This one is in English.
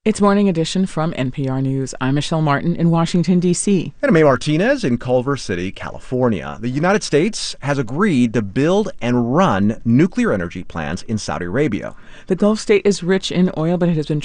It's Morning Edition from NPR News. I'm Michelle Martin in Washington, D.C. And I'm May Martinez in Culver City, California. The United States has agreed to build and run nuclear energy plants in Saudi Arabia. The Gulf state is rich in oil, but it has been